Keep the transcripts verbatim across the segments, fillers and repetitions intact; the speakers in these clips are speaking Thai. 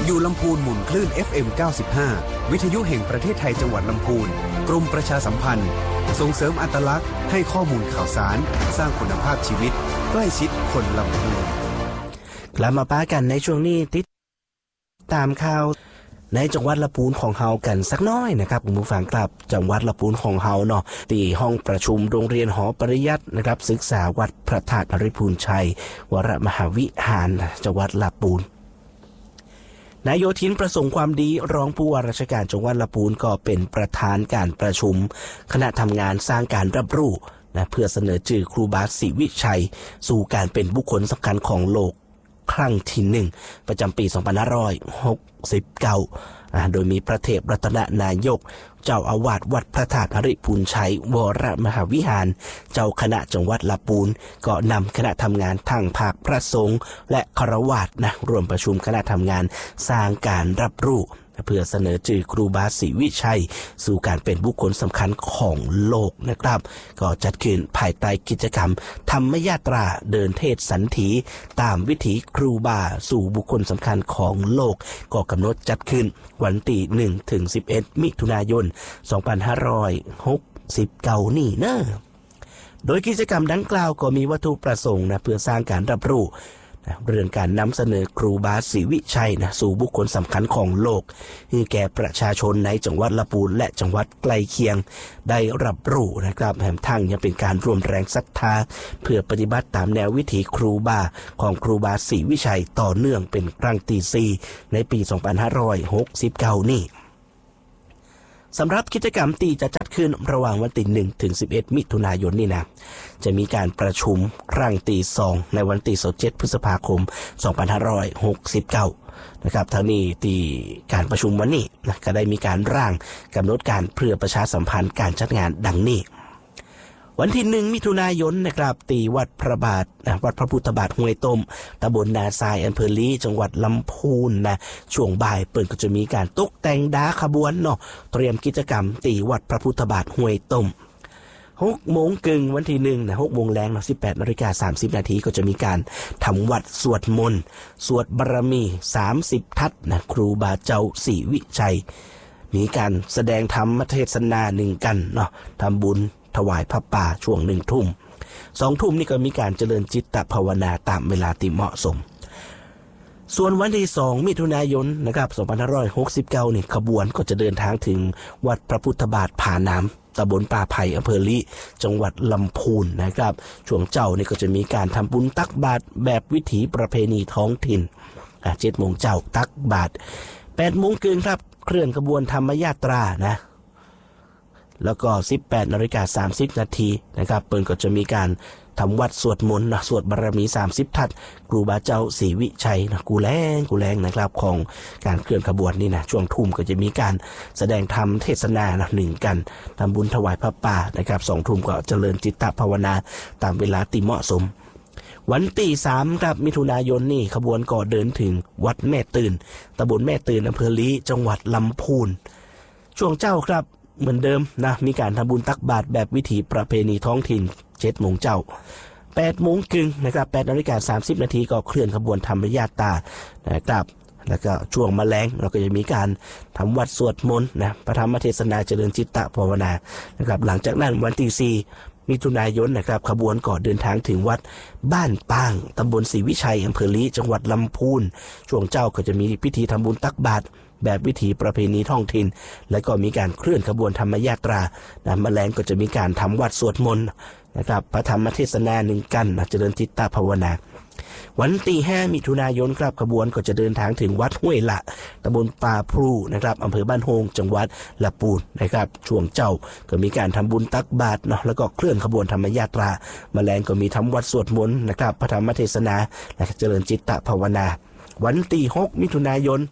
อยู่ลำพูนหมุนคลื่น เอฟ เอ็ม เก้าสิบห้า วิทยุแห่งประเทศไทยจังหวัดลำพูนกรมประชาสัมพันธ์ส่งเสริมอัตลักษณ์ให้ข้อมูลข่าวสารสร้างคุณภาพชีวิตใกล้ชิดคนลำพูนกลับมาป้ากันในช่วงนี้ติดตามข่าวในจังหวัดลำพูนของเฮากันสักน้อยนะครับคุณผู้ฟังครับจังหวัดลำพูนของเฮาเนาะที่ห้องประชุมโรงเรียนหอปริยัตินะครับศึกษาวัดพระธาตุนริพูนชัยวรมหาวิหารจังหวัดลำพูนนายโยธินประสงค์ความดีรองผู้ว่าราชการจังหวัดลำพูนก็เป็นประธานการประชุมคณะทำงานสร้างการรับรู้นะเพื่อเสนอชื่อครูบาศรีวิชัยสู่การเป็นบุคคลสำคัญของโลกครั้งที่หนึ่งประจำปีสองพันห้าร้อยหกสิบเก้าโดยมีพระเทพรัตนนายกเจ้าอาวาสวัดพระธาตุนริพูนชัยวรมหาวิหารเจ้าคณะจังหวัดลำพูนก็นำคณะทำงานทั้งภาคพระสงฆ์และฆราวาสนะร่วมประชุมคณะทำงานสร้างการรับรู้เพื่อเสนอชื่อครูบาศรีวิชัยสู่การเป็นบุคคลสำคัญของโลกนะครับก็จัดขึ้นภายใต้กิจกรรมธรรมยาตราเดินเทศสันถีตามวิถีครูบาสู่บุคคลสำคัญของโลกก็กำหนดจัดขึ้นวันที่หนึ่งถึงสิบเอ็ดมิถุนายนสองพันห้าร้อยหกสิบเก้านี่เนอะโดยกิจกรรมดังกล่าวก็มีวัตถุประสงค์นะเพื่อสร้างการรับรู้เรื่องการนำเสนอครูบาศรีวิชัยนะสู่บุคคลสำคัญของโลกให้แก่ประชาชนในจังหวัดลำพูนและจังหวัดใกล้เคียงได้รับรู้นะครับแถมทั้งยังเป็นการรวมแรงศรัทธาเพื่อปฏิบัติตามแนววิถีครูบาของครูบาศรีวิชัยต่อเนื่องเป็นครั้งที่สี่ในปีสองพันห้าร้อยหกสิบเก้านี่สำหรับกิจกรรมที่จะจัดขึ้นระหว่างวันที่หนึ่งถึงสิบเอ็ดมิถุนายนนี่นะจะมีการประชุมครั้งที่สองในวันที่สิบเจ็ดพฤษภาคมสองพันห้าร้อยหกสิบเก้านะครับทั้งนี้ที่การประชุมวันนี้นะก็ได้มีการร่างกำหนดการเพื่อประชาสัมพันธ์การจัดงานดังนี้วันที่หนึ่งมิถุนายนนะครับตีวัดพระบาทนะวัดพระพุทธบาทห้วยต้มตำบลนาทรายอำเภอลีจังหวัดลำพูนนะช่วงบ่ายเปิดก็จะมีการตกแต่งดาขบวนเนาะเตรียมกิจกรรมตีวัดพระพุทธบาทห้วยต้มหกโมงกึ่งวันที่หนึ่งนะหกโมงแรงเนาะสิบแปดนาฬิกาสามสิบนาทีก็จะมีการทำวัดสวดมนต์สวดบารมีสามสิบทัศนะครูบาเจ้าศรีวิชัยมีการแสดงธรรมเทศนาหนึ่งกันเนาะทำบุญถวายพระป่าช่วงหนึ่งทุ่มสองทุ่มนี่ก็มีการเจริญจิตตภาวนาตามเวลาที่เหมาะสมส่วนวันที่สองมิถุนายนนะครับสองพันห้าร้อยหกสิบเก้านี่ขบวนก็จะเดินทางถึงวัดพระพุทธบาทผาน้ำตำบลป่าไผ่อำเภอลิจังหวัดลำพูนนะครับช่วงเจ้านี่ก็จะมีการทำบุญตักบาตรแบบวิถีประเพณีท้องถิ่นอ่ะเจ็ดโมงเจ้าตักบาตรแปดโมงครึ่งครับเคลื่อนขบวนธรรมยาตรานะแล้วก็ สิบแปดนาฬิกาสามสิบนาทีนะครับเปิ้นก็จะมีการทำวัดสวดมนต์นะสวดบารมีสามสิบทัศครูบาเจ้าศรีวิชัยนะกูแรงกูแรงนะครับของการเคลื่อนขบวนนี่นะช่วงทุ่มก็จะมีการแสดงธรรมเทศนานะหนึ่งกันทำบุญถวายพระป่านะครับสองทุ่มก็เจริญจิตตภาวนาตามเวลาที่เหมาะสมวันที่สามครับมิถุนายนนี่ขบวนก็เดินถึงวัดแม่ตื่นตำบลแม่ตื่นอำเภอลีจังหวัดลำพูนช่วงเจ้าครับเหมือนเดิมนะมีการทำบุญตักบาตรแบบวิถีประเพณีท้องถิ่นเจ็ดโมงเจ้าแปดโมงครึ่งนะครับแปดนาฬิกาสามสิบนาทีก็เคลื่อนขบวนธรรมยาตรานะครับแล้วก็ช่วงแมลงเราก็จะมีการทำวัดสวดมนต์นะพระธรรมเทศนาเจริญจิตตภาวนานะครับหลังจากนั้นวันที่สี่มิถุนายนนะครับขบวนก็เดินทางถึงวัดบ้านปางตำบลศรีวิชัยอำเภอลีจังหวัดลำพูนช่วงเจ้าก็จะมีพิธีทำบุญตักบาตรแบบวิถีประเพณีท้องถิ่นและก็มีการเคลื่อนขบวนธรรมยาตรานะแมลงก็จะมีการทำวัดสวดมนต์นะครับพระธรรมเทศนาหนึ่งกันนะเจริญจิตตภาวนาวันที่ห้ามิถุนายนครับขบวนก็จะเดินทางถึงวัดห้วยละตำบลป่าพลูนะครับอำเภอบ้านโฮงจังหวัดลำพูนนะครับช่วงเจ้าก็มีการทำบุญตักบาตรเนาะแล้วก็เคลื่อนขบวนธรรมยาตราแมลงก็มีทำวัดสวดมนต์นะครับพระธรรมเทศนาและเจริญจิตตภาวนาวันที่หกมิถุนายน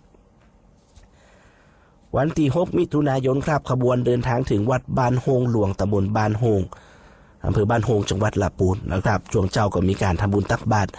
วันที่หกมิถุนายนครับขบวนเดินทางถึงวัดบ้านโฮงหลวงตำบลบ้านโฮงอำเภอบ้านโฮงจังหวัดลำพูนนะครับช่วงเจ้าก็มีการทำบุญตักบาตร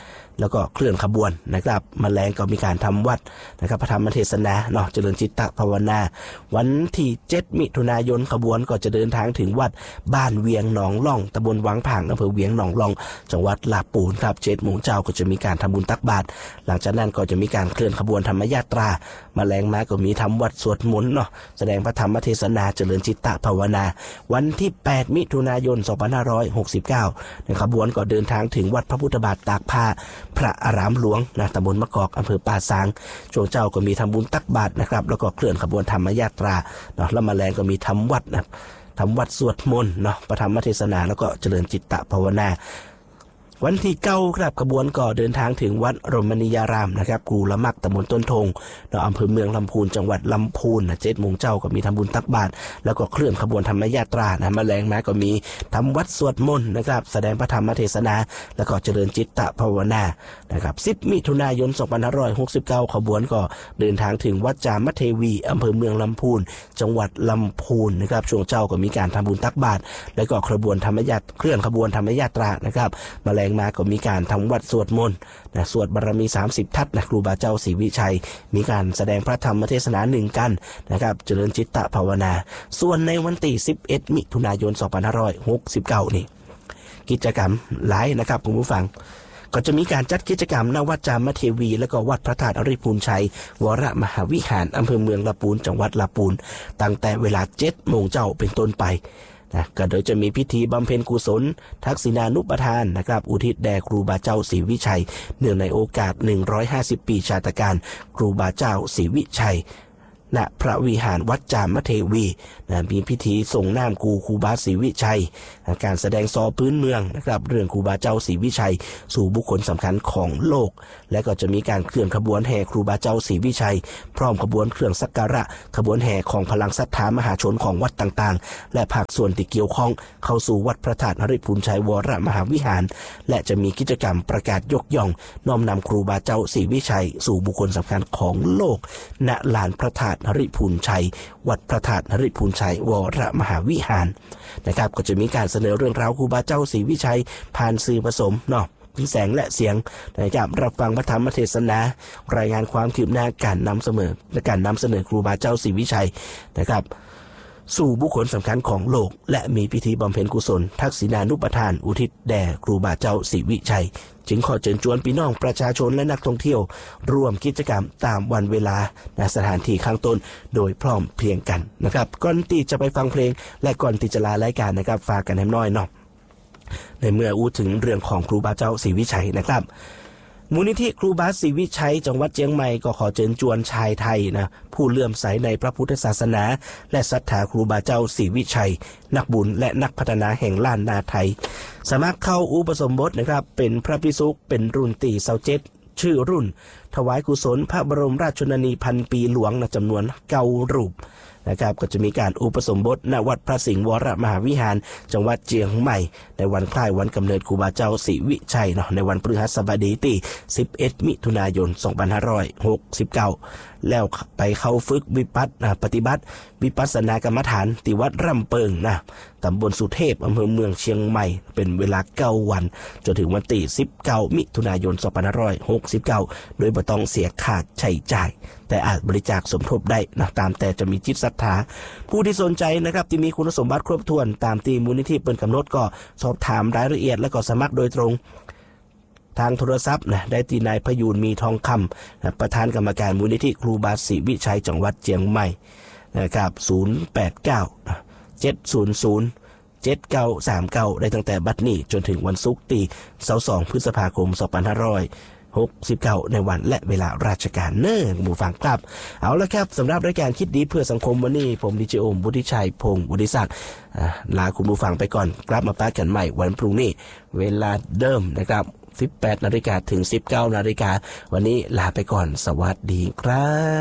แล้วก็เคลื่อนขบวนนะครับมาแรงก็มีการทำวัดนะครับพระธรรมเทศนาเนาะเจริญจิตตภาวนาวันที่เจ็ดมิถุนายนขบวนก็จะเดินทางถึงวัดบ้านเวียงหนองล่องตำบลวังผางอำเภอเวียงหนองล่องจังหวัดลาดปูนครับเจ็ดโมงเช้าก็จะมีการทำบุญตักบาตรหลังจากนั้นก็จะมีการเคลื่อนขบวนธรรมยาตรามาแรงมาก็มีทำวัดสวดมนต์เนาะแสดงพระธรรมเทศนาเจริญจิตตภาวนาวันที่แปดมิถุนายนสองพันห้าร้อยหกสิบเก้าในขบวนก็เดินทางถึงวัดพระพุทธบาทตากผ้าพระอารามหลวงนะตำบลมะกอกอำเภอป่าซางช่วงเจ้าก็มีทำบุญตักบาตรนะครับแล้วก็เคลื่อนขบวนธรรมยาตราเนาะแล้วมาแรงก็มีทำวัดนะทำวัดสวดมนต์เนาะพระธรรมเทศนาแล้วก็เจริญจิตตภาวนาวันที่เก้าครับขบวนก็เดินทางถึงวัดรมณียารามนะครับกูละมักตำบลต้นทงเนาะอำเภอเมืองลำพูนจังหวัดลำพูนนะเจ็ดโมงเจ้าก็มีทำบุญตักบาตรแล้วก็เคลื่อนขบวนธรรมยาตรานะมาแรงมาก็มีทำวัดสวดมนต์นะครับแสดงพระธรรมเทศนาแล้วก็เจริญจิตตภาวนานะครับสิบมิถุนายนสองพันห้าร้อยหกสิบเก้าขบวนก็เดินทางถึงวัดจามเทวีอำเภอเมืองลำพูนจังหวัดลำพูนนะครับช่วงเจ้าก็มีการทำบุญตักบาตรแล้วก็ขบวนธรรมยาตเคลื่อนขบวนธรรมยาตรานะครับมาแรงมาก็มีการทำวัดสวดมนต์นะสวดบารมีสามสิบทัศนะครูบาเจ้าศรีวิชัยมีการแสดงพระธรรมเทศนาหนึ่งกันนะครับเจริญจิตตภาวนาส่วนในวันที่สิบเอ็ดมิถุนายนสองพันห้าร้อยหกสิบเก้านี่กิจกรรมหลายนะครับคุณผู้ฟังก็จะมีการจัดกิจกรรมณวัดจามเทวีและก็วัดพระธาตุอริพูนชัยวรมหาวิหารอำเภอเมืองลำพูนจังหวัดลำพูนตั้งแต่เวลาเจ็ดโมงเจ้าเป็นต้นไปนะก็โดยจะมีพิธีบำเพ็ญกุศลทักษิณานุปทานนะครับอุทิศแด่ครูบาเจ้าศรีวิชัยเนื่องในโอกาสหนึ่งร้อยห้าสิบปีชาตการครูบาเจ้าศรีวิชัยณพระวิหารวัดจามเทวีนะมีพิธีส่งน้ำครูครูบาศรีวิชัยนะการแสดงซอพื้นเมืองนะครับเรื่องครูบาเจ้าศรีวิชัยสู่บุคคลสำคัญของโลกและก็จะมีการเคลื่อนขบวนแห่ครูบาเจ้าศรีวิชัยพร้อมขบวนเครื่องสักการะขบวนแห่ของพลังศรัทธามหาชนของวัดต่างๆและภาคส่วนที่เกี่ยวข้องเข้าสู่วัดพระธาตุอริพูนชัยวรมหาวิหารและจะมีกิจกรรมประกาศยกย่องน้อมนำครูบาเจ้าศรีวิชัยสู่บุคคลสำคัญของโลกณลานพระธาตุนริพูนชัยวัดพระธาตุนริพูนชัยวรมหาวิหารนะครับก็จะมีการเสนอเรื่องราวครูบาเจ้าศรีวิชัยผ่านสื่อผสมเนาะทั้งแสงและเสียงนะครับรับฟังพระธรรมเทศนารายงานความคืบหน้าการนำเสนอและการนำเสนอครูบาเจ้าศรีวิชัยนะครับสู่บุคคลสำคัญของโลกและมีพิธีบำเพ็ญกุศลทักษิณานุปทานอุทิศแด่ครูบาเจ้าศรีวิชัยจึงขอเชิญชวนพี่น้องประชาชนและนักท่องเที่ยวร่วมกิจกรรมตามวันเวลาณสถานที่ข้างต้นโดยพร้อมเพรียงกันนะครับก่อนที่จะไปฟังเพลงและก่อนที่จะลารายการนะครับฝากกันให้น้อยเนาะในเมื่ออู้ถึงเรื่องของครูบาเจ้าศรีวิชัยนะครับมูลนิธิครูบาศรีวิชัยจังหวัดเชียงใหม่ก็ขอเชิญชวนชายไทยนะผู้เลื่อมใสในพระพุทธศาสนาและศรัทธาครูบาเจ้าศรีวิชัยนักบุญและนักพัฒนาแห่งล้านนาไทยสมัครเข้าอุปสมบทนะครับเป็นพระภิกษุเป็นรุ่นตีเสาเจ็ดชื่อรุ่นถวายกุศลพระบรมราชชนนีพันปีหลวงนะจำนวนเก้ารูปนะครับก็จะมีการอุปสมบทณวัดพระสิงห์วรมหาวิหารจังหวัดเชียงใหม่ในวันคล้ายวันกำเนิดครูบาเจ้าศรีวิชัยเนาะในวันพฤหัสบดีที่สิบเอ็ดมิถุนายนสองพันห้าร้อยหกสิบเก้าแล้วไปเข้าฝึกวิปัสสนาปฏิบัติวิปัสสนากรรมฐานที่วัดร่ำเปิงนะตำบลสุเทพอำเภอเมืองเชียงใหม่เป็นเวลาเก้าวันจนถึงวันที่สิบเก้ามิถุนายนสองพันห้าร้อยหกสิบเก้าโดยบ่ต้องเสียค่าใช้จ่ายแต่อาจบริจาคสมทบได้นะตามแต่จะมีจิตศรัทธาผู้ที่สนใจนะครับที่มีคุณสมบัติครบถ้วนตามที่มูลนิธิเปิดกำหนดก็สอบถามรายละเอียดและก็สมัครโดยตรงทางโทรศัพท์นะได้ที่นายพยูนมีทองคำนะประธานกรรมการมูลนิธิครูบาศรีวิชัยจังหวัดเชียงใหม่นะครับศูนย์ แปด เก้า เจ็ด ศูนย์ ศูนย์ เจ็ด เก้า สาม เก้าได้ตั้งแต่บัดนี้จนถึงวันศุกร์ที่ยี่สิบสองพฤษภาคมสองพันห้าร้อยหกสิบเก้าในวันและเวลาราชการเนิ่งหมู่ฟังครับเอาละครับสำหรับรายการคิดดีเพื่อสังคมวันนี้ผมดีเจโอมวุฒิชัยพงศ์วุฒิศักดิ์ลาคุณผู้ฟังไปก่อนกลับมาพบกันใหม่วันพรุ่งนี้เวลาเดิมนะครับสิบแปดนาฬิกาถึงสิบเก้านาฬิกาวันนี้ลาไปก่อนสวัสดีครับ